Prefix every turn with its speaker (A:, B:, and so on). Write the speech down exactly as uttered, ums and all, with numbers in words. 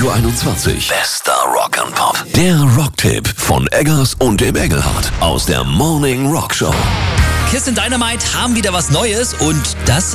A: Radio einundzwanzig. Bester Rock'n'Pop. Der Rocktipp von Eggers und dem Engelhardt aus der Morning Rock Show.
B: Kiss and Dynamite haben wieder was Neues und das